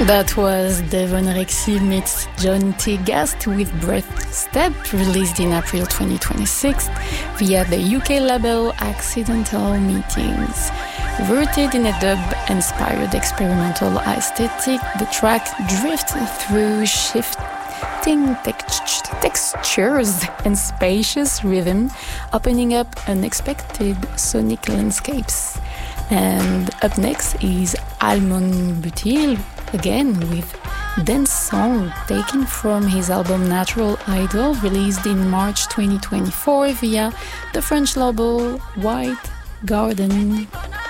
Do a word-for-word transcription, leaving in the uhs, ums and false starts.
That was Devon Rexy meets John T. Gast with Breath Step, released in April twenty twenty-six via the U K label Accidental Meetings. Rooted in a dub-inspired experimental aesthetic, the track drifts through shifting text- textures and spacious rhythm, opening up unexpected sonic landscapes. And up next is Almon Butil, again with Dance Song, taken from his album Natural Idol, released in March twenty twenty-four via the French label White Garden.